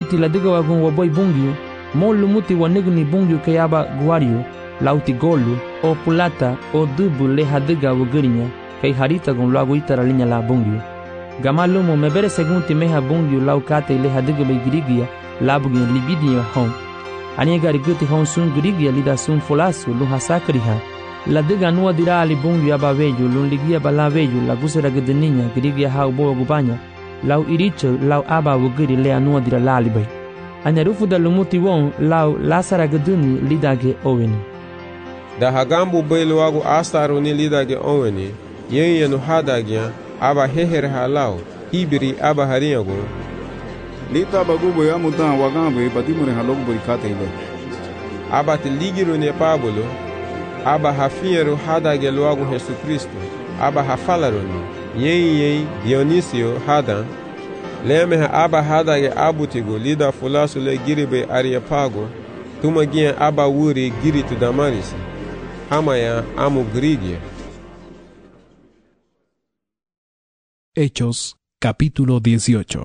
ti ladiga wagun wa boy bungyu, mo lumuti wa nigni bungyu kayaba guaryu, lauti golu, o pulata, o dubu le hadiga wa girinya, kay harita gun lagu itara linya la bungyu. Gama lumo mebere segunti meha bungyu lau kate le hadiga bay girigia, labugin libidia hon. Ania gari guti hon sun girigia lida sun folasu lu hasakriha. Ladiga nua dira ali bungyu aba veju, lun ligia bala veju, la gusera gudininya, girigia hau boa gubanya, lau iricho lau aba wugiri le anua dira lalibay. Anya rufu da lumuti won lau lasara guduni lidage oweni. Da hagambu bailu wagu astaru ni lidage oweni, yen yenu hadagya, aba heher halau, ibiri aba hariyagu. Lita bagubo ya mutan wagambe batimure halogu burikate ile. Aba ti ligiru ne pabulu, aba hafiyeru hadage luagu Yesu Kristo, aba hafalaruni, yen Dionisio hadan, lemeha aba hadage abutigu lida fulasu le giribe Areopago, tuma gien aba wuri giritu Damarisi, hamaya amu Grigia. Hechos, capítulo 18.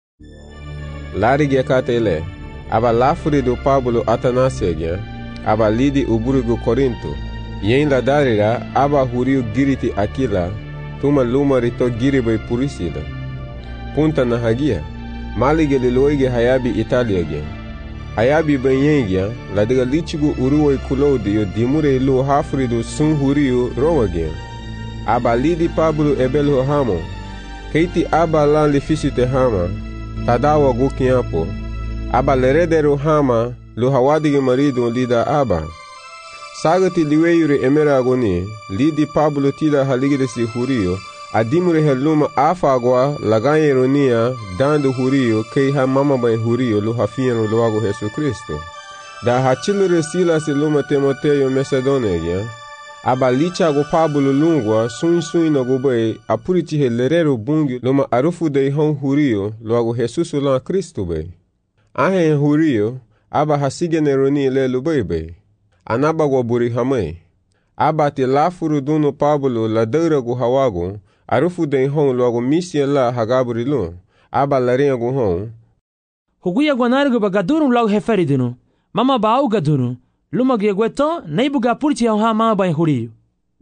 Larigia katele, aba lafuridu Pablo Atanasia, aba lidi uburigu Korinto, yen la darira aba huriu giriti Aquila, tuma lumarito giribe Purisila. Punta na hagia, malige liloige hayabi Italia gen. Hayabi benyengia, la diga lichigu uruwe Claudio dimure lu hafuridu sun huriu Roma gen. Aba lidi Pablo ebelu hamo, keiti aba lan lifisite hama, tadawa gukiapo, aba lerederu hama, lu hawadige marido lida aba. Sagati liweyure emeragoni, lidi Pablo tida haligidesi hurio, adimure heluma afagwa lagayeronia dandu hurio kei ha mama bay hurio lu hafienu luago Yesu Kristo. Da hachilure Silas luma Timoteo Macedonia, aba lichago Pablo lungwa sun no gubay apuriti helerero bungi luma arufu de hon hurio luago Jesus la Kristo bay. Ahen hurio aba hasigeneroni le lubebe. Anaba gwa buri hamay. Aba ti lafuru dunu Pablo la deuragu hawago arufu de hon luago misia la hagaburi lu. Aba la ringu hon. Huguya gwanargu bagaduru lau heferidinu. Mama bau gaduru. Luma gegweto neibuga purti ha mama bay hurio.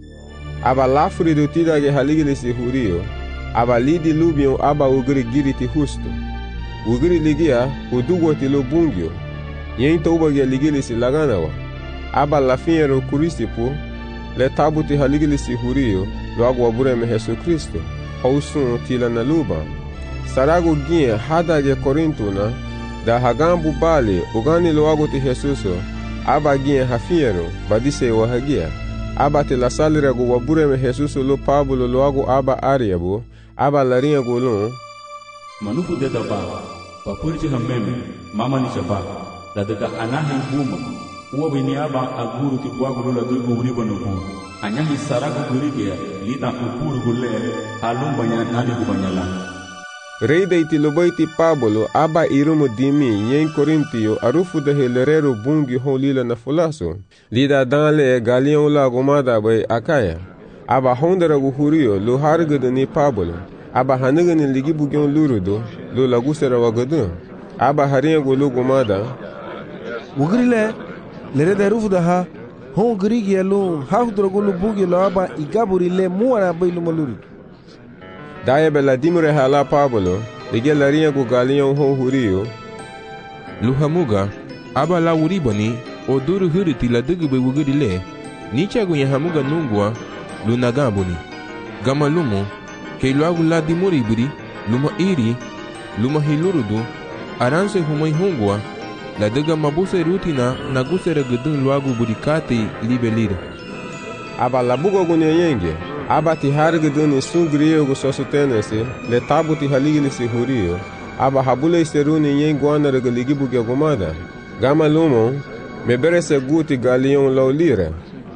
Aba lafuri do tidage haligilisi hurio. Aba lidi lubion aba ugri giriti husto. Ugri ligia udugwati lo bungyo. Yen toubage ligilisi laganawa. Aba lafiero kurisipu le tabuti haligilisi hurio luago wabureme Yesu Kristo. Hausun tila na luba. Sarago gien hadage Korintuna da hagambu bali ugani luago ti Jesuso. Aba gien hafiero badise wahagia. Aba te la salirago wabureme Jesuso lo Pablo luago aba Ariabu. Aba laringa golon. Manufu deta ba. Papuriti hameme mama ni shaba. La deta anahi buma. Uwa bini aba aguru ti guaguru la dugu uriba nubu. Anyahi sarago gurigia lita upuru gule alumba nani gubanyala. Reide iti lobaiti Pablo aba irumu dimi yen Korintio arufu de helerero bungi holila na fulaso. Lida danle galion la gomada bay Akaya. Aba hondera guhurio lo hargada ni Pablo. Aba hanigani ligi bugyon lurudo lo lagusera wagadu. Aba hariyango lo gomada. Ugrile lerede rufu da ha hon grigi elu hafdrogo lo bugi lo aba igaburi le muara bay lo maluri. Daye bela dimure hala Pablo, lege larinha go galion hon hurio. Luhamuga, aba la uribani, o duru huriti la dugube wugurile, nicha go yahamuga nungwa, lunagamboni. Gama lumo, ke luagu la dimuribiri, luma iri, luma hilurudu, aranse humai hungwa, la duga mabuse rutina na gusere gudun luagu burikate libelira. Aba la bugo go nyenge. Aba ti harguduni sungriyo go sosutenese, le tabuti haligilisi hurio, aba habule isteruni yen guana regaligibuge gomada. Gama lumo, mebere se guti galion laulira.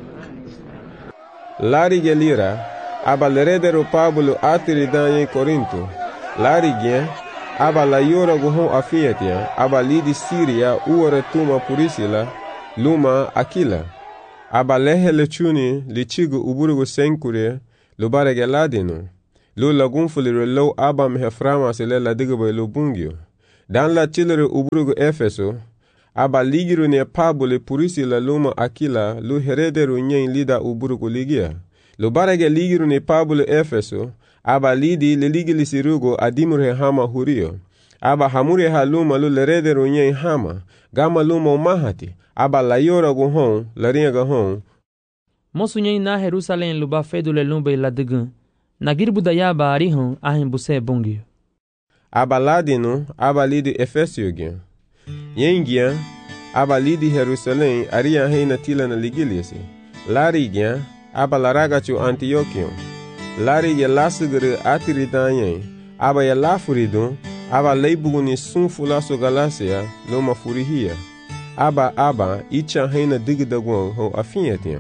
Lari gelira, aba leredero Pablo atiri dan yen Korinto. Lari gen, aba la yora go hon afiatia, aba lidi Siria uore tuma Purisila, luma Aquila. Aba lehe lechuni lichigu uburugu senkure lubarege ladino. Lu lagunfulire lo aba meheframa sile ladigube lu bungyo. Dan la chilere uburugu Efeso, aba ligiru ne Pablo purisi la luma Akila lu herederu nyen lida uburugu ligia. Lu barage ligiru ne Pablo Efeso, aba lidi le ligilisi rugo adimure hama hurio. Aba hamure ha luma lu herederu nyen hama, gama luma umahati, aba la yora gu hon, la ringa hon. Mosu nyen na Jerusalem lu ba fedu le lumbe la degun, na girbu da yaba arihon ahin buse bongio. Aba ladino, aba lidi Efesio gen. Yengia, aba lidi Jerusalem aria heina tila na ligiliasi. Lari gen, aba laragachu Antiochion. Lari ye lasugere atiridanyen, aba ye lafuridun, aba leibuguni sunfulaso Galacia, loma furihia. Aba, icha heina digidagwan ho afinyatian.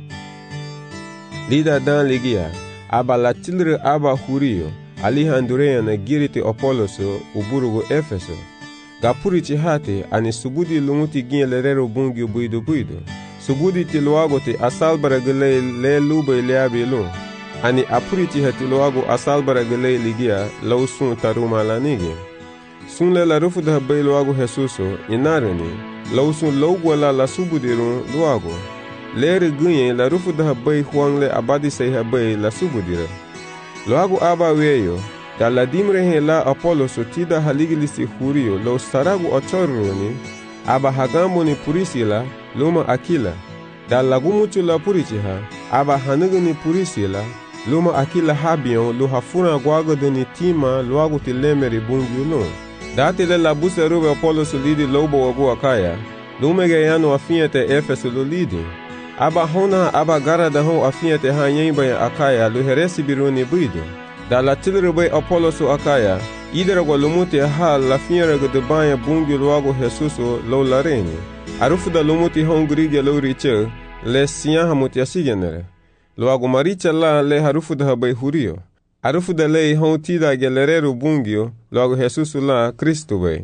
Lida dan ligia, aba latilre aba hurio, alihandurea na giriti Apoloso, uburugu Efeso. Gapurichi hate, ani subudi lumuti gine lerero bungi buido. Subudi tiluago te asalbara gele le lube leabi lun. Ani apurichi hati luago asalbara gele ligia, lausun taruma lanigi. Sunle la rufu da bay luago Jesuso, inarani, lausun laugwala la subudirun luago. Lere gunye la rufu da bay huangle abadi say habay la subudira. Luago aba weyo, da la dimre he la Apoloso tida haligilisi hurio lo saragu ochoruni, aba hagambo ni purisila, luma Akila. Da lagumuchu la purichiha, aba hanuguni purisila, luma Akila habion lu hafuna guagoduni tima luagu tilemeri bungi ulun. Dati le la busa rube Apoloso lidi lobo wagu Akaya, lumege yanu afinyete Efeso lu lidi. Aba hona aba gara da hon afinyete ha nyemba Akaya lu heresi biruni buidu. Da la tilrube Apoloso Akaya, idera gwa lumuti ha la fiera gudubanya bungi luago Jesuso lo lareni. Arufu da lumuti hon grige lo riche, le siyan hamuti asigenere. Luago maricha la le harufu da habay hurio. Arufu da le hon tida gelereru bungio, luago Jesuso la Cristo bay.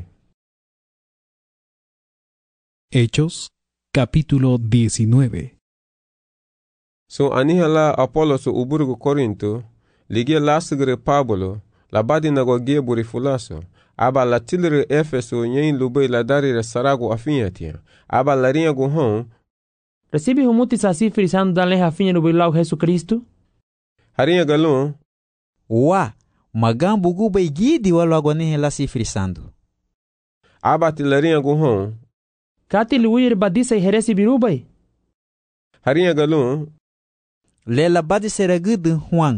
Hechos, capítulo 19. So aniha la Apoloso uburugu Corinto, ligia lasugere Pablo, la badi nagogie buri fulaso, aba la tilere Efeso nyen lube la darire sarago afinyatia, aba la rinha gu hon, Recibe humuti sasi frisando danle hafinha no bilau Jesu Cristo? Harinha galon, Wa, magambo guba igidi walo agonihe la si frisando. aba tilarinha gu hon, Kati luir badisa heresi birubai? Harinha galon, Lela badi seragudu Juan.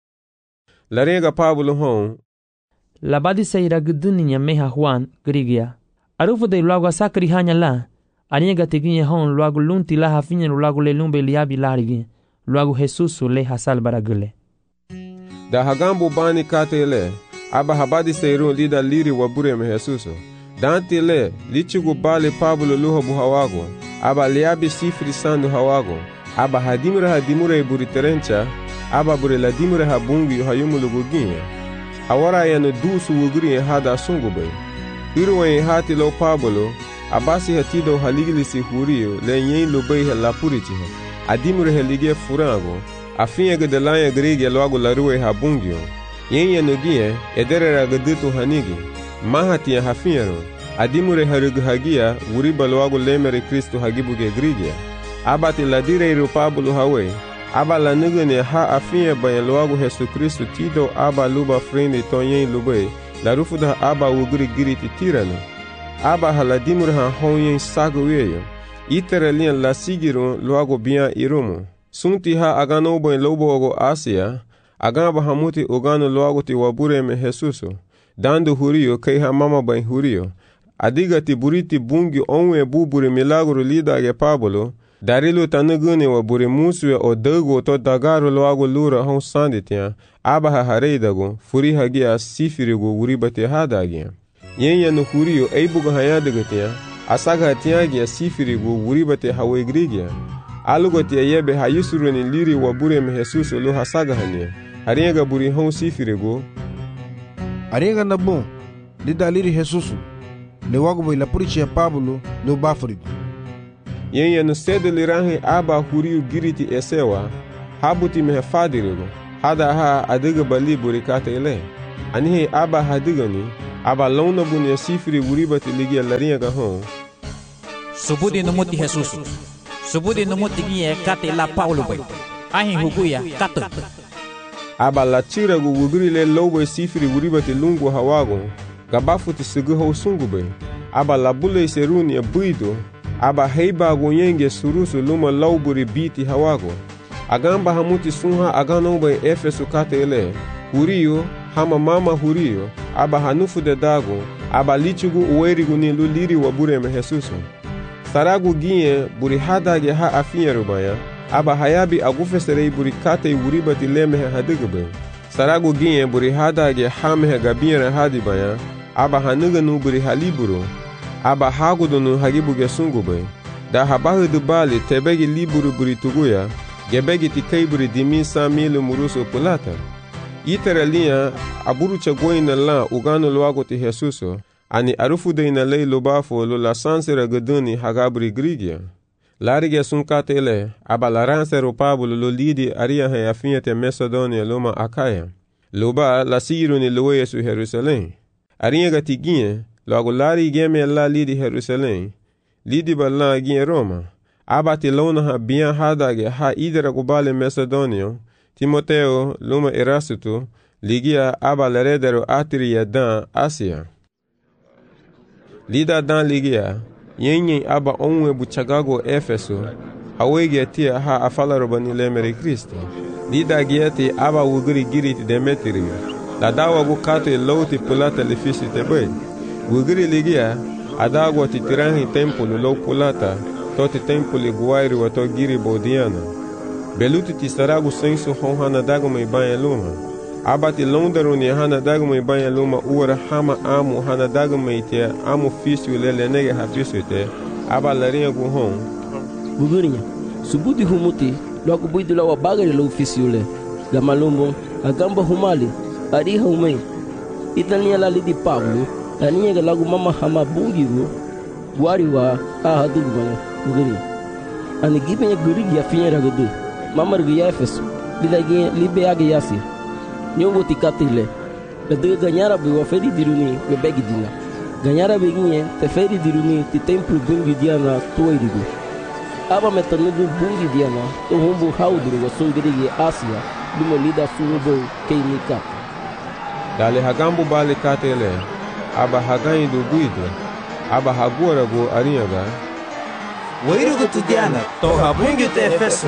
la rinha ga Pablo hon, La badisa iraguduni nyameha Juan grigia. Arufu de luago asakri hanya la, aniga teginye hon luago lunti la hafinha no luago le lumbe liabi larigi, luago Jesuso le hasal baragule. da hagambo bani katele, aba habadi seirun lida liri wabureme Jesuso. Dante le, lichugu bali Pablo luho buhawago, aba liabi sifri sandu hawago, aba hadimure buri terencha, aba buri la dimure habungi hayumulugu ginye. Awara yanu dusu wugri hada sungubay. Iruwe hati lo Pablo, abasi hatido haligilisi hurio le nyen lubay la purichiha. Adimure helige furango, afinye gedelanya grige loago la ruwe habungio. Yen yanu gie, edere gadutu hanigi. Mahati ya hafinyaro, adimure haruguhagia, wuriba loago lemere Kristo hagibuge grigia. Abati la direiru Pablo hawe, aba la nugene ha afinye bayan loago Jesu Kristo tido aba luba freni tonyen lube, la rufuda aba wugri giriti tirano. Aba haladimure ha honyen sago weyo, itere lian la sigirun loago bian irumu. Sunti ha agano bayan lobo ogo Asia, agaba hamuti ogano loago ti wabureme Jesuso. Dando hurio kei ha mama bayan hurio. Adigati buriti bungi onwe buburi milagro lidage Pablo, Darilu tanugune wa buri muswe o dago to dagaru loago lura hon sanditia, aba ha hareidago, furi hagia sifirigo wuribate hadagia. Yenya no hurio eibugo hayadagatia, asaga hatiagia sifirigo wuribate hawegrigia. Alugotia yebe hayusuruni liri wa buri me Jesuso lo hasaga hania. Hariega buri hon sifirigo. Hariega nabon, lida liri Jesuso, le wago bai la purichi ya Pablo lo bafrigo. Yenya no sede liranhe aba hurio giriti esewa, habuti mehe fadirigo, hada ha adiga bali burikata ile. Anihe aba hadigani, aba lona bunia sifiri wuriba ti ligia larinha ga hon. Subudi no muti Jesus. Subudi no muti gie kate la Paulo bay. Ahin huguya kato. Aba la tira gu wugri le lobo sifiri wuriba ti lungu hawago. Gabafu ti sugu ho sungu bay. Aba la bule seruni ya buido. Aba heiba gu yenge surusu luma lauburi biti hawago. Agamba hamuti sunha agano bay Efesu kate ele. Huriyo hama mama huriyo. Aba hanufu de dago. Aba lichugu uwerigu ni luliri wa bureme Jesusu. Saragu ginye buri hadage ha afinya rubaya. Aba hayabi agufeserei buri kate wuriba ti lemehe hadigube. Saragu ginye buri hadage hamehe gabinre hadibaya. Aba hanuganu buri haliburu. Aba hagudunu hagibuge sungube. Da habahu dubali tebegi liburu buri tuguya. Gebegi ti kaiburi dimi samilu murusu pulata. Itere linha aburucha goina la ugano loago ti Jesuso. Ani arufu de ina lei lobafo lo la sansera gaduni hagabri grigia. Larige sunkate ele, aba la ransero Pablo lo lidi aria he afinha te Macedonia loma Akaya. Loba la siru ni loe su Jerusalém. Arinha gatiguinha, logo lari geme la lidi Jerusalém. Lidi ba la ginha Roma. Aba ti lona ha bian hadage ha idera gubale Macedonia. Timoteo luma Erasto ligia aba leredero atria dan Asia. Lida dan ligia, yenyen aba onwe buchagago Efeso, hawege tia ha afala robani lemere Kristo. Lida gieti aba wugri giriti Demetrio, la dawa gukate lauti pulata lefisi tebe. Wugri ligia, adagwa ti tirangi tempulu lo pulata, toti tempuli guairi wato giri bodiana. Beluti ti saragu sensu honhana daguma ibanya luma. Abati londero ni hana daguma ibanya luma uara hama amu hana daguma itia amu fisi ulele nege hafisu ite. Aba larinha gu hon. Gugurinha, subudi humuti, logo buidu la wabagari lo fisi ule. Gamalumbo, agamba humali, ariha umei. Itania la lidi Pablo, ania ga lagu mama hama bungiru, guariwa aha dugumane, gugurinha. Ani gibenya gurigi ya finya ragudu. Mama rigi ya Efeso, lidagi libe agi yasi. Nyongo tikatile. Ledega ganyara be wafedi diruni be begi dina. Ganyara be ginye te fedi diruni ti templu bungi diana tuwairigu. Aba metanugu bungi diana to humbu hauduru wa sungirigi Asia dumo lida sunubo keinika. Dale hagambu bali katele. Aba haganyi do guido. Aba hagura go arinyaga. Wairugu tu diana to habungi te Efeso.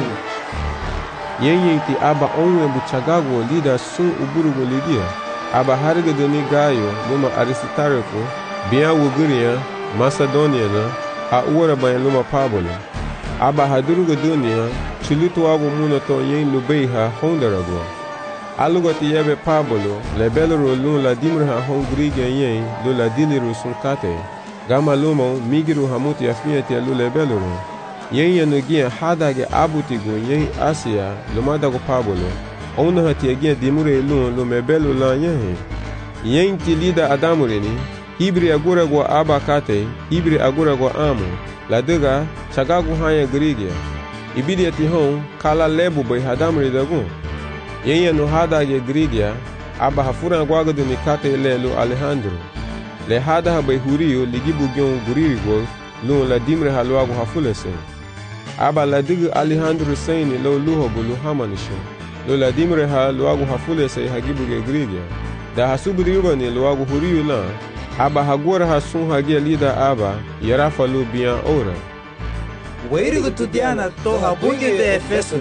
Yenyen ti aba onwe buchagago lida sun uburugo lidia. Aba hariga doni gayo luma Aristarco, biya wuguria, Macedonia na, ha uara bayan luma Pablo. Aba haduruga dunia, chulutu wago muna to yen lubeiha hondarago. Aluga ti yebe Pablo, lebelero lun la dimraha hongriga yen lo la diliru sunkate. Gama luma migiru hamuti afiati alu lebelero. Yen yanugia hadage abutigo yen Asia lumadago Pablo. Ona hatiagia dimure lun lumebelo la yen. Yen tilida adamureni. Hibri agura go abakate, hibri agura go amu. Ladega chagagu haya grigia. Ibidi ati hon kala lebu bay hadamuri dagu. Yen yanu hadage grigia. Aba hafura gwagadu nikate lelu Alejandro. Le hada bay huriyo ligibu gyon guririgo lun la dimre halwago hafulesen. Aba la digu Alejandro Saini lo luho bulu hamanisho. Lo la dimre ha luagu hafule se hagibu ge grigia. Da hasubri yubani luagu huriyu la. Aba hagura hasun hagia lida aba yarafa lu biyan ora. Wairugu tu diana to habungi te Efeso.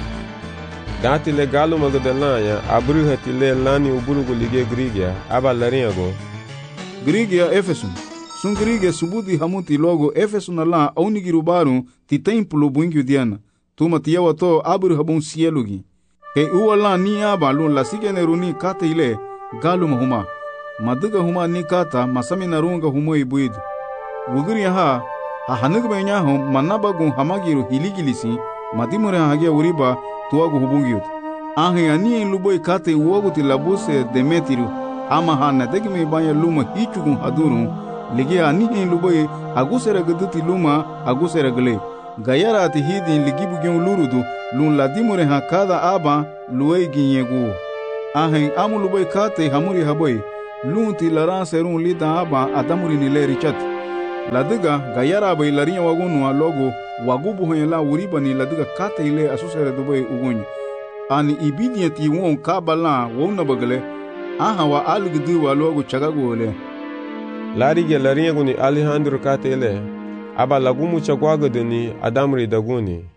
Dati le galu magadelanya abru hati le lani uburugu lige grigia. Aba larinyago. Grigia Efeso. Sun grigia subudi hamuti logo Efeso na la aunigirubaru ti templo bungi diana. Tuma tiawa to abru habun sielugi. Ke uwa la ni aba lun la sigeneru ni kate ile galu mahuma. Maduga huma ni kata masami narunga humo ibuidu. Wuguria ha hanugu benya hum manabagun hamagiru hiligilisi madimure hagia uriba tuagu hubungiut. Ahe ani luboi kate uogu ti labuse Demetrio ama hana degime banya luma hichugun hadurun. Ligia ani luboi agusera gaduti luma agusera gale. Gayara ati hidin ligibu gyon lurudu lun ladimure ha kada aba luei ginyegu. Ahen amu luboi kate hamuri haboi lunti laran serun lida aba adamuri ni le richat ladiga gayara bay larinya wagunu logo wagubu hoyela wuriba ni ladiga kate ile asusere dubai ugunyi ani ibidiyati won kabala wona bagale aha wa algdu wa logo chagagole larige larinya guni Alejandro kate ile aba lagumu chagwagadeni adamuri daguni.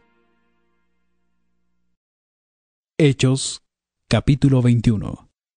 Hechos, capítulo 21.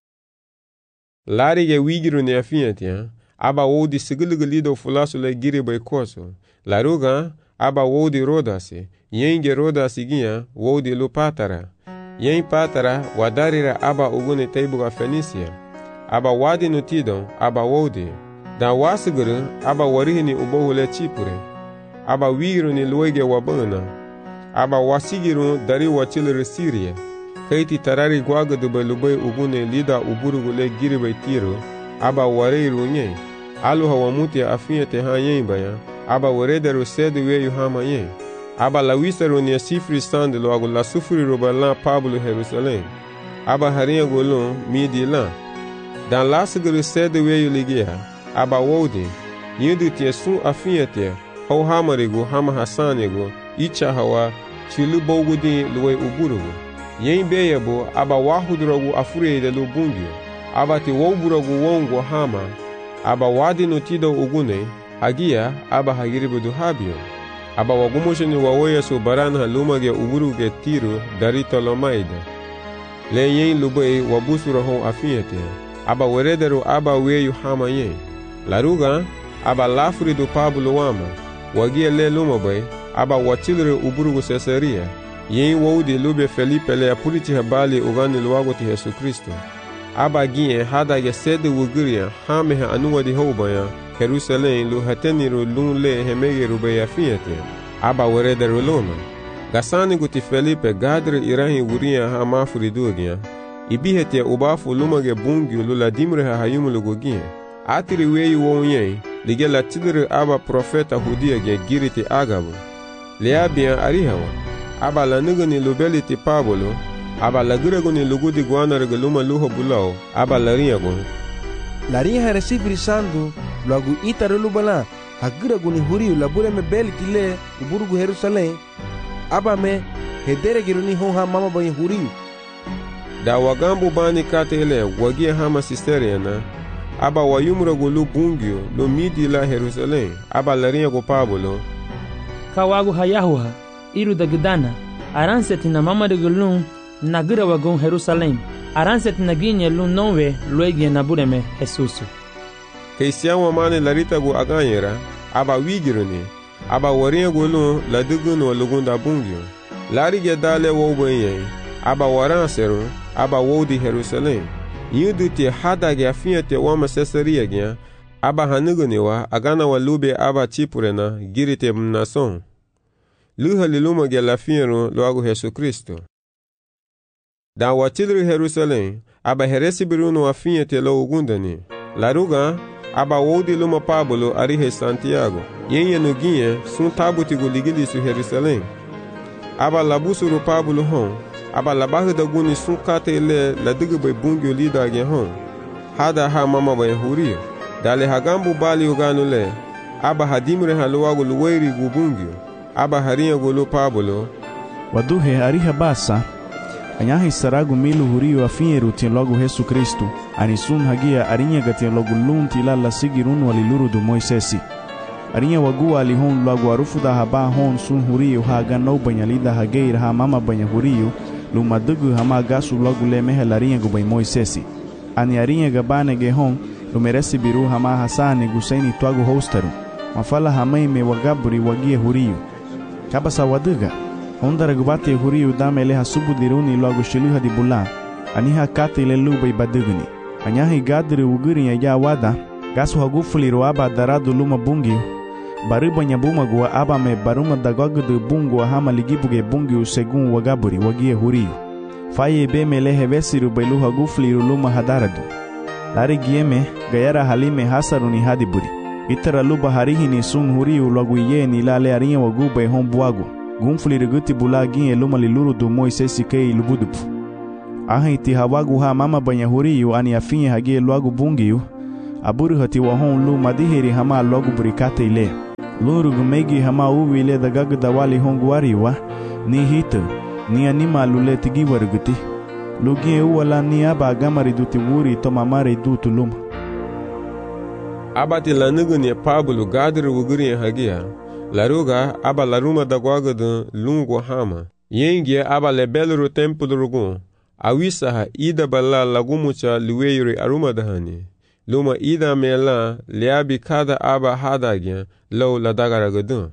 Larige wigiru ne afiatia aba wodi sigilgilido fulasule giribe koso laruga aba wodi rodasi yenge rodasi ginha wodi lupatara yen patara wadarira aba ugune teibuga Fenisia aba wadi nutidon aba wodi da wasiguru aba warihini ubohule Chipure aba wigiru ni luege wabana aba wasigiru dari wachilere Siria kaiti tarari gwagadu balubay ugune lida uburugule giribe Tiro aba wareiru nye aluha wamuti afiete hanyen baya aba warederu sedu weyu hamayen aba lawisaru ni sifri sandelo agu la sufuri robalan Pablo Jerusalem aba harinha golon midi lan dan lasiguru sedu weyu ligia aba wodi yindu tie sun afiete hau hamarigu hama hasanego icha hawa chilu bogudi luwe uburugu yen beyebo aba wahudrogu afurede lubungyo aba ti woburagu wongo hama aba wadi notido ugune hagia aba hagiribudu habio aba wagumosheni wawoya so baran halumage uburuge Tiro dari Tolomaida le yen lubei wabusura hon afiete aba werederu aba weyu hama yen laruga aba lafuridu Pablo wama wagia le lumabai aba wachilre uburugu Caesarea yen wodi lube Felipe le apuriti habali ugani luwago ti Yesu Kristo aba ginye hada ya sede wugiria hameha anuwa di hobaya Jerusalem lu hateniru lunle hemege rubeya fiete aba werederu loma gasani guti Felipe gadre irahi wuria hama furidugia ibihete ubafu lumage bungi lula dimre hayumulugo ginye atiri weyu wonye lige latidre aba profeta hudia ge giriti agabu leabian arihawa aba lanugani lubeliti Pablo aba laguraguni lugudi guanarga luma luho bulao aba lariagon larinha recibir sandu logo itare lubala haguraguni huriu labure me beliti le uburugu Jerusalem aba me hederegiruni honha mama bani huriu da wagambu bani katele wagia hama sisteriana aba wayumragu lu bungio lu midi la Jerusalem aba lariago Pablo kawagu hayahuha iru da gdana aranset na mama de gulun nagira wagon Jerusalem aranset na ginye lun nonwe luegie na bureme Jesus keisiawa mane larita gu aganyera aba wigiruni aba waria gulun la dugun wa lugunda bungio larige dale wobenye aba waranseru aba wodi Jerusalem yuduti hadage afiete wama Caesarea gya aba hanuguni wa agana wa lube aba Chipurena girite mnason luha liluma ge la fiero loago Yesu Kristo da watilri Jerusalem aba heresi biruno afiete lo ugundani laruga aba wodi luma Pablo arihe Santiago yenye nuginye sun tabuti guligili su Jerusalem aba labusuru Pablo hon aba labahu da guni sun kate le la digbe bungyo lida ge hon hada ha mama ba hurio dale hagambu bali uganu le aba hadimre haluago luweri gubungyo aba harinha golo Pablo waduhe ariha basa anyahi saragu milu hurio afinyeru tin logo Yesu Kristo anisun hagia arinha gatin logo lunti la sigirun waliluru do Moisesi arinha wagu alihon logo arufu da haba hon sun hurio haga no banyalida hageir ha mama banya hurio lumadugu hama gasu logo le mehelarinha go bay Moisesi ani arinha gabane ge hon lumeresi biru hama hasani gusaini twago hostaru mafala hamai me wagaburi wagie hurio kabasa waduga ondara gubate huriu damele hasubu diruni logo shiluha di bulan aniha kate le lube badugni anyahi gadri uguri ya wada gasu hagufuli roaba daradu luma bungi bariba nyabuma gua aba me baruma dagogu bungu hama ligibuge bungi segun wagaburi wagie huriu faye be mele hevesiru belu hagufuli luma hadaradu lari gieme gayara halime hasaruni hadiburi itara luba harihini sun huriu logo yeni lale arinha wagube hombuago gunfuli guti bulagin luma liluru do Moisesi kei lubudupu ahiti hawagu ha mama banya huriu ani afinye hagie loago bungiu aburu hati wahon lu madiheri hama logu burikate ile. Lurugu megi hama uwi ile dagagu dawali honguari wa, ni hita, ni anima lule tigi waruguti. Lugie uwala ni aba agamari duti wuri to mamare dutu luma. Abati lanugu ni Pablo gadru wuguri hagia. Laruga aba laruma dagwagadu lungu hama. Yengie aba lebelru tempulu rugun. Awisaha ida bala lagumucha luweyuri aruma dahani. Luma ida mela liabi kada aba hadagya lau ladagaragadun.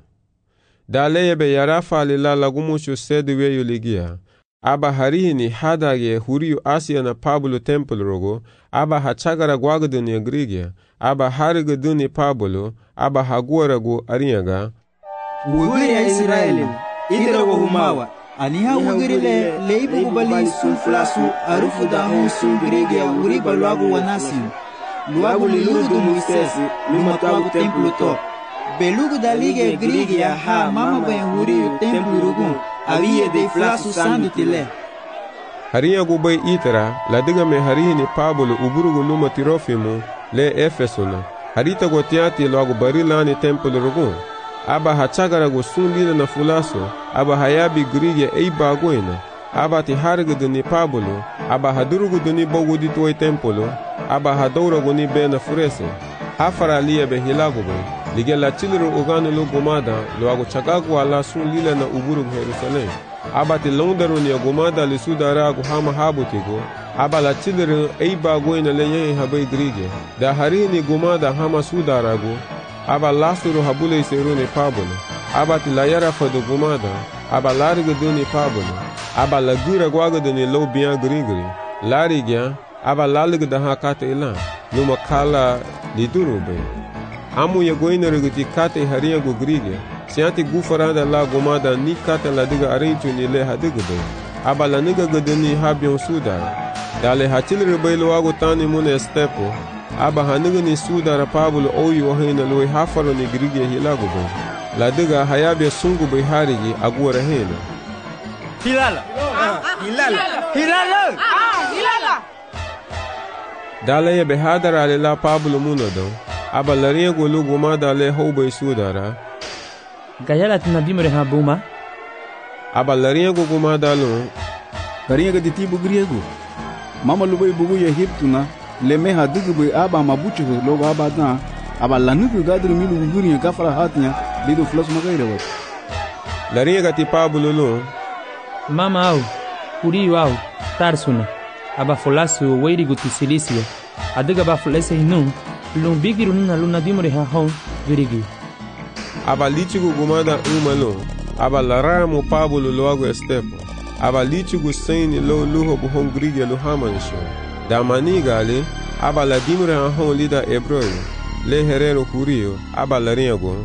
Daleyebe yarafa lila lagumuchu sedu weyu ligia. Aba harihini hadagye huriyu Asia na Pablo tempulu rugu. Aba hachagara gwagadu ni agrigia. Aba harigadun ni Pablo. Aba haguaragu ariyaga. Wugiri ya Israeli, idra wa humawa. Aniha wugiri le leibu bali sun flasu arufu da hon sun grege ya wuri balwagu wa nasin. Luagu liludu muistesi, lumatwagu templu to. Belugu da lige grege ya ha mama bayan wuri templu rugun. Aviye de flasu sandu tile. Hariya gubai itara, ladiga me harihi ni Pablo uburugu luma tirofimu le Efesuna. Harita gotiati luagu barilani templu rugun. Aba hachagara go sunlila na fulaso, aba hayabi grige eiba goina, aba ti hargadu ni Pablo, aba hadurugu ni bogudi tuwe tempolo, aba hadouragu ni bena furese. Hafara liya be hilagu be, lige la chiliru uganu lu gumada, lu agu chagagu ala sunlila na uburugu Jerusalem. Aba ti londaru ni gumada li sudaragu hama habutigo, aba la chiliru eiba goina le yehi habai grige, da harini gumada hama sudaragu, aba lasuru habule seru ni Pablo, aba ti la yara fadu gumada, aba lariga du ni Pablo, aba la gira gwagadu ni lo biyan grigri, larigya, aba laliga da hakate ilan, numa kala li durube. Amu ya goina rigiti kate hariya gu grigya, siyanti gufarada la gumada ni kate la diga arinchu ni le hadiga be, aba la niga gadu ni habyon sudara, dale hachili ribailu wagu tani mune estepo, aba haniga ni sudara Pablo oyi wahina luwe hafaro ni grige hilagu be. La diga hayabe sungu be harigi aguara hena. Hilala! Hilala! Hilala! Hilala! Dala ya behadara alila Pablo munado. Aba lariya gulu gumada le hoube sudara. Gayala tinadimre ha buma. Aba lariya gu gumada lu. Lariya ga titibu griego. Mama lubai bugu ya hiptuna. Leme hadugu be aba mabuchu logo aba da. Aba lanugu gadru milu guguri ya kafara hatinya. Lido flas magaira wat. Lariya ga ti Pablo lu. Mama au. Kuriyu au. Tarsuna. Aba folasu weiri guti silisia. Adiga ba folese hinu. Lumbigiru nina luna dimre ha hon virigi. Aba lichigu gumada umalo. Aba laramu Pablo loago estepo. Aba lichigu saini lo luho buhon grige luhamanisho. Da manigale. Aba la dimre ha hon lida ebroyo. Le herero Kuriyo. Aba lariago.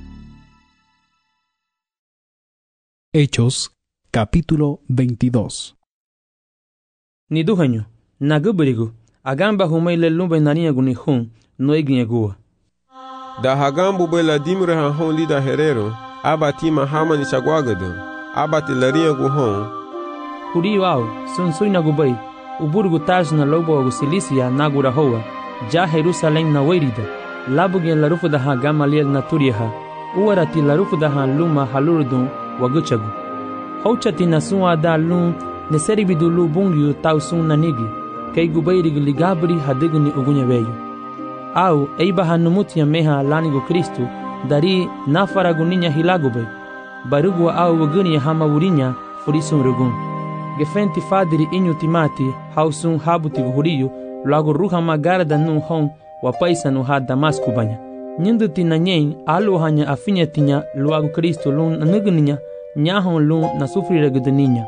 Hechos, capítulo 22. Ni duhanyo, nagubirigu, agamba humaile lumbe nania guni hun, no iginyegua. Da hagambu be la dimre ha hon lida herero, aba tima hamani chagwagadu, aba ti laria gu hon. Kuriyu au, sunsui nagubai, uburgu taj na lobo agu silisia nagura hoa, ja Jerusalem na weirida, labugen larufu da ha gamaliel na turiha, uwarati larufu da ha luma halurudun waguchagu. Hauchati na suwa da lun, neseribidu lu bungyu tau sun nanigi, kei gubairigi ligabri hadigu ni ugunya veyu. Au, eiba hanumutia meha lanigu Kristu, dari nafaragu ninya hilagube, barugwa au waguni hama wurinya furisun rugun. Gefenti fadiri inyu timati, hausun habuti huriyu, lagu ruha magarada nun hon, wapaisa nu ha Damasku banya. Nyinduti na nyen, alu hanya afinya tinya, luagu Kristu lun naniguninya, nyahon lun na sufriraguduninya.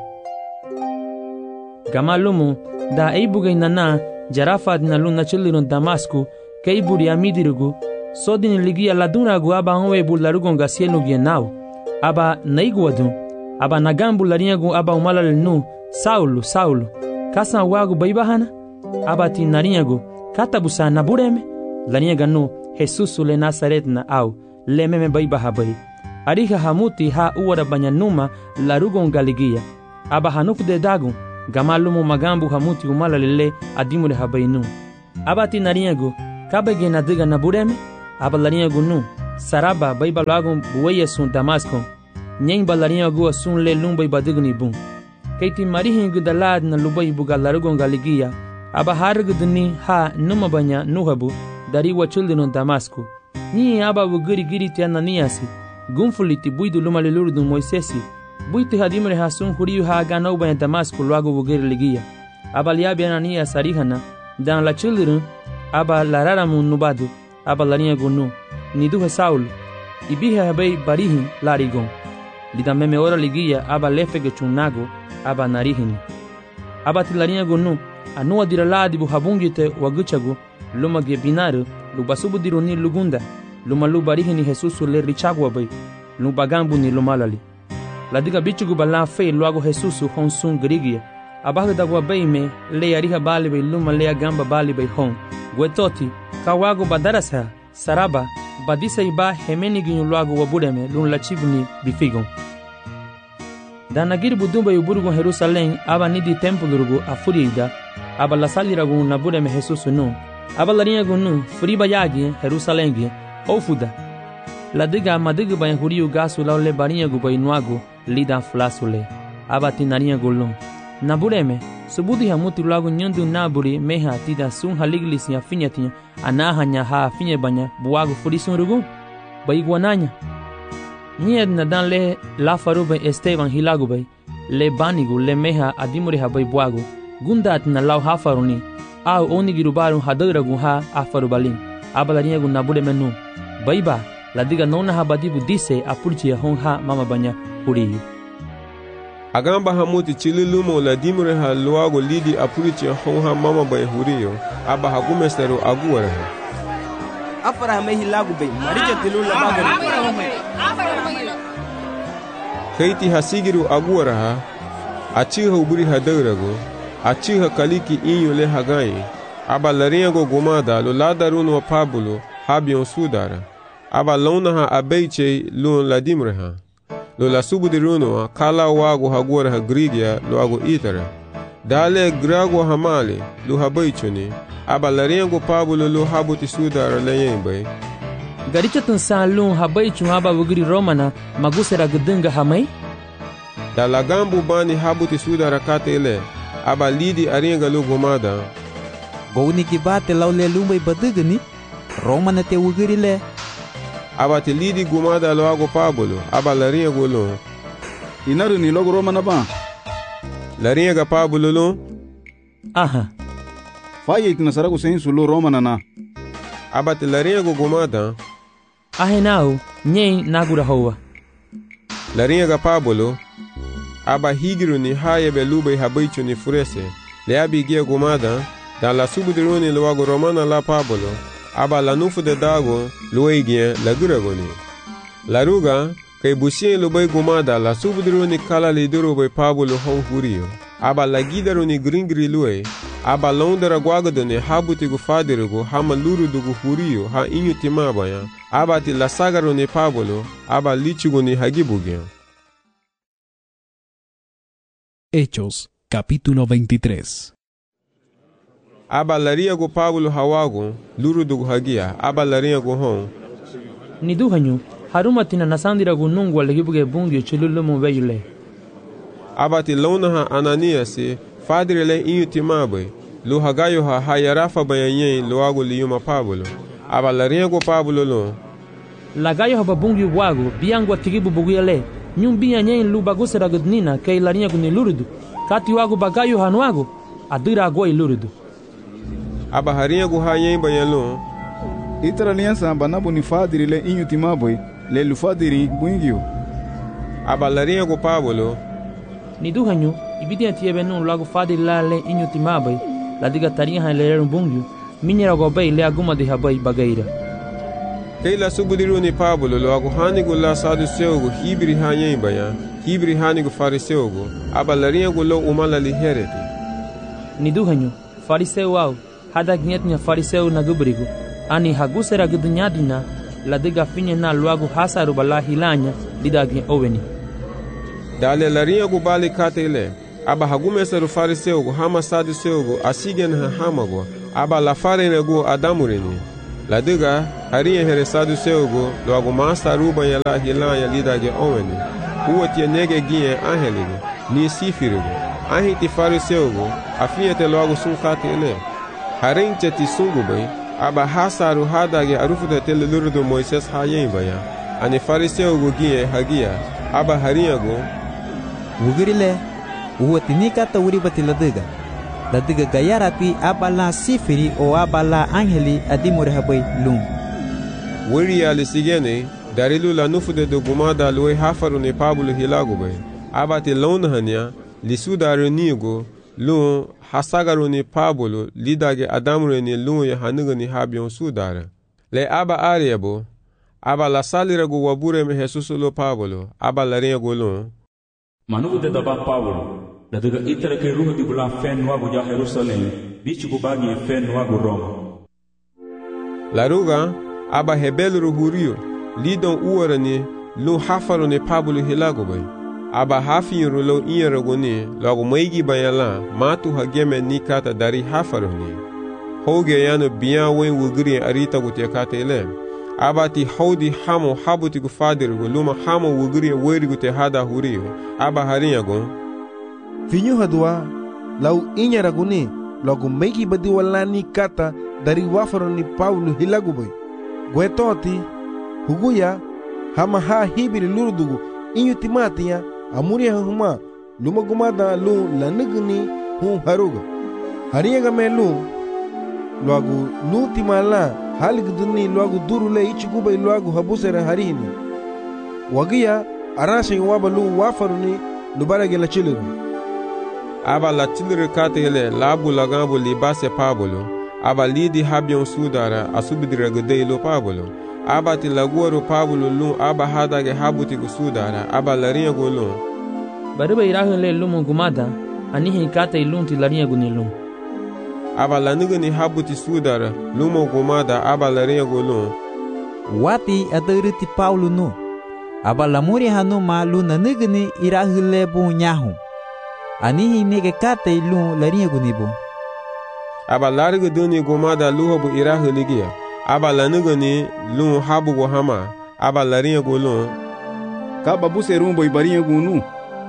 Gamalumu, da eibugay nana, jarafad na lun na chilirun Damasku, keiburi amidirugu, sodini ligia laduragu aba honwe bularugon gasienu gienau, aba naiguadun, aba nagambu lariagu aba umalal nu, Saulo, Saulo, kasan wagu baibahana, aba ti nariagu, katabusa nabureme, lariaga nu, Jesusu le Nazaret na au, lememe baibaha bai. Ariha hamuti ha uwara banyanuma larugon galigia, aba hanufu de dagun, gamalumu magambu hamuti umalalele adimure habainu. Aba ti nariagu, Kabe ge na diga na bureme, aba larinha gunu, saraba bai balagun buweya sun Damasco, nyen balarinha gu asun le lumbai badigni bun. Keiti marihin gudalad na lubai buga larugon galigia, aba hargudni ha numa banya nuhabu, dari wa children Damasco. Ni aba wugiri giri ti Ananiasi, gunfuliti buidu luma lelurdu Moisesi, buiti hadimre hasun huriu ha ganau banya Damasco luago wugiri ligia. Aba liabi Ananias arihana, dan la children, aba lararamun nubadu, aba larinha gunu, niduhe Saulo, ibihe habei barihin larigon. Lida meme ora ligia aba lefege chunago, aba narihini. Aba tilarinha gunu, anua diraladi bu habungite waguchagu, luma ge binaru, lubasubu diruni lugunda, luma lubarihini Jesusu le richagwa bai, lubagambu ni lumalali. Ladiga bichugu bala fe luago Jesusu honsun grigia, abaga dagwa bai me le ariha bali bai luma le agamba bali bai hon, guetoti, kawago badarasa, saraba, badisa iba hemeni ginyu luago wabureme lun lachibuni bifigon. Danagir budumba yuburgun Jerusalém aba nidi tempulurugu afuriida, aba la saliragun nabureme Jesusu nu, aba larinha gunu furiba yagi Jerusalém ofuda. Ladiga madiga bayan huriu gasu laule barinha gubai nuago lidan flasule, aba tinarinha gulun. Nabureme, subudi hamuti lago nyandu naburi meha tida sun haliglis ya finyatinha anahanya ha finye banya buago furisun rugu baiguananya. Nied nadan le la farube Esteban hilago bay le banigu le meha adimuri ha bay buago gundat na lau hafaruni au onigirubaru hadaragu ha afarubalin abalarinha gu nabureme nu baiba ladiga nona ha badibu dise apurchia hon ha mama banya huriyu. Agamba hamuti chililumo la dimure ha luago lidi apurichi honha mama bay huriyo aba hagumesteru aguara ha afara me hilagu bay marija tilula bagari keiti hasigiru aguara ha achiha uburi hadarago achiha kaliki inyo le hagai aba laringo gomada lo ladarunu wa pabulo habion sudara aba lona ha abeiche lun la dimure ha lo la subu de runo kala wago hagora ha grigia lo ago itara dale grago hamale lo habaichuni aba larengo pabulo lo habuti sudara leyembe garicha tansalun habaichu aba wugiri romana magusera gudunga hamai dala gambu bani habuti sudara katele aba lidi arenga lo gomada gowni kibate laule lumbai badugani romana te wugiri le aba te lidi gumada lo ago pabulo aba larinha golo inaru ni logo romana ba larinha ga pabulo lo aha faye itina sarago sensu lo romana na aba te larinha go gumada ahenau nyen nagura hoa larinha ga pabulo aba higiru ni haye belube habaichu ni furese le abigia gumada da la subudiruni lo ago romana la pabulo aba la nufu de dago lueigien la duragoni la ruga kay busien lo bay gumada la subudroni kala le duro bay pabulo hon hurio aba la gidaroni gringri lue aba londara gwagadone habuti gu fadirugo hama luru dugu hurio ha inyu timabaya aba ti la sagaroni pabulo aba lichugoni hagibugia. Hechos, capítulo 23. Aba laria go Pablo hawago luru dugu hagia aba laria go hon ni duhanyu haruma tina nasandira go nungwa legibuge bungi chululumu vejule aba ti lona ha Ananias fadire le inyu timabe lu hagayo ha hayarafa bayanye lo ago liyuma Pablo aba laria go Pablo lo lagayo ha babungi wago biangwa tigibu buguyele nyumbi anye lu bagusera gudnina kay laria go ni lurudu kati wago bagayo hanwago adira go ilurudu aba harinha gu hayen bayalo itara liansa banabu ni fadiri le inyu timaboy le lufadiri buingio aba larinha gu Pablo ni duhanyu ibidi atiebe non lago fadiri la le inyu timaboy la diga tarinha ha le bungio minyera go bay le aguma de habay bagaira kay la subudiru ni Pablo lo ago hanigu la sadu seugo hibri hayen baya hibri hanigu fariseugo aba larinha gu lo umala li hereti ni duhanyu fariseu au hada gnyetnya fariseu na gubrigo ani hagusera gudnyadina la diga finye na luagu hasaru bala hilanya didagi oweni dale larinha gu bali katele aba hagumeseru fariseu gu hama saduseu gu asigen ha hamago aba la farene gu adamureni Ladiga harinha here saduceugo logo masta ruba ya la hilanya lidage owene. Uwa tia nege gie angelige ni sifirigo. Ahi ti fariseugo afinha te logo sunkate ele. Harinche ti sungubay aba hasaru hadage arufuta tele lurdo Moises hayembaya. Ani fariseugo gie hagia aba harinhago wugirile uwa tinikata uribati ladiga. Ladiga gayarati abala sifiri o abala angeli adimure habai lum. Wiri alisigene darilu la nufude do gumada loe hafaru ne Pablo hilagube. Abati launahania lisudaru nigo lun hasagaru ne Pablo lidage adamure ne lun ya hanuga ni habion sudara. Le aba ariabo aba la salirago wabure me Jesus lo Pablo aba la rengo lun. Manugo de daba Pablo la daga itara ke ruho di bulan fen wago ja Jerusalem bichi ko bagi fen wago Roma. La ruga aba hebelru hurio lidon uwarani lu hafaru ne Pablo hilagobe. Aba hafiru lo iyaragoni lago maigi bayala matu hageme nikata dari hafaru ni. Hoge yano biyan wen wugri arita gutekata ele. Aba ti haudi hamo habuti gu fadiru luma hamo wugri weri gute hada hurio. Aba harinyago Finyu hadua lau inyaraguni lagu maigi badi walani kata dari wafaru ni Pablo hilagobe. Gwetoti huguya hama ha hibiri lurudugu inyu timatiya amuri huma luma gumada lu lanigni hu haruga hariyaga me lu lagu lu timala haligduni lagu durule ichigubai lagu habusera harini wagiya arashin waba lu wafaruni lubarage la chiliru aba la chiliru katele labu lagambo libase Pablo aba lidi habion sudara asubidira gudelo Pablo aba ti laguaro Pablo lu aba hadage habuti gusudara aba larinha golun bariba irahu le lumu gumada anihi kata ilun ti larinha gunilun aba lanigani habuti sudara lumu gumada aba larinha golun wati adariti Paulo no aba lamuri hanu ma lu nanigani irahu le bu nyahu anihi nege kata ilun larinha gunibu aba larga duni gumada luho bu irahu ligia aba lanigani lu habu go hama aba larinha golun kaba buserumbo ibarinha gunu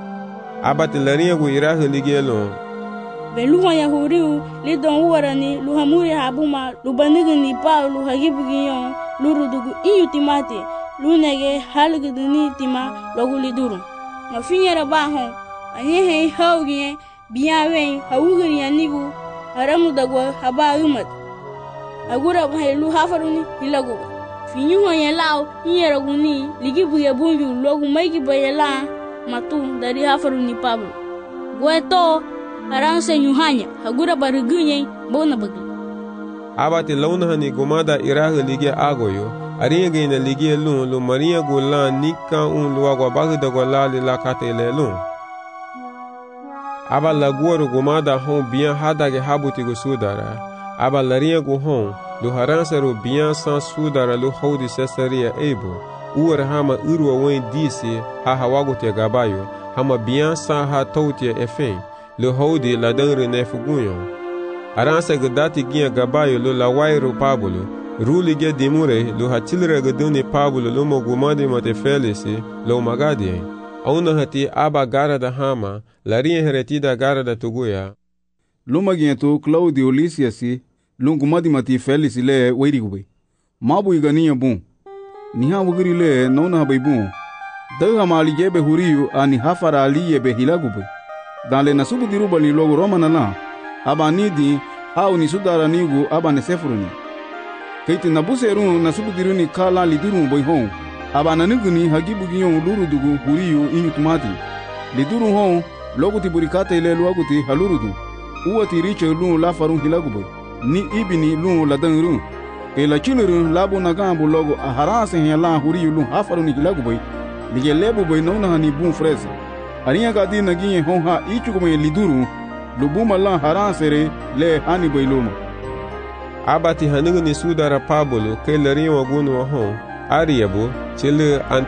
aba ti larinha go irahu ligia lo Beluha ya huriu lidon warani luhamuri habuma lubanigani Paulo hagibugiyon lurudugu iyu timati lunege halguduni tima loguliduru mafinyara bahon anyehe haugie biyawen hawugani yanigu haramu dagwa haba umat agura bahelu hafaruni hilago finyuho yelao nyeraguni ligibuge bunju logu maigi bayela matu dari hafaruni Pablo gweto aranse nyuhanya hagura barugunye bona bagi abati launahani gumada irahu ligia agoyo aringe na ligia lu maria gola nika un luago bagda gola la katele lu aba laguaro gumada hon biyan hadage habuti go sudara aba laria go hon lu haranse ro biyan san sudara lu hodi Cesaria ebo uar hama urwa wen disi ha hawago te gabayo hama biyan san ha tautia efen le hodi la dangre ne fugunyo aranse gadati gia gabayo lo la wairo Pablo ruli ge dimure lo hatilre gaduni Pablo lo mogumadi mate felisi lo magadi auna hati aba gara da hama larinha heretida gara da tuguya lumagiento Claudio Lysiasi lungumadi mate felisi le wairigube mabu igania bun niha wugiri le nona habaibun daga mali jebe huriyu ani hafara aliye be hilagube dans le nasubu diruba ni logo romana na abanidi au ni sudara nigu abane sefuruni keiti nabuseru nasubu diruni kala liduru boyhon abana niguni hagibu giyon lurudugu huriyu inyutumati liduru hon logo tiburikate ile luaguti halurudu uwati riche lu la farun hilagubo ni ibini lu la danru ke la chiluru labu nagambu logo aharase hela huriyu lu hafaruni hilagubo lige lebu boy nona hani bun frese ariya gadi nagiye honha ichukume liduru lubuma la haransere le hani bailoma abati hanugni sudara Pablo ke larin wagunu hon ariyabu chile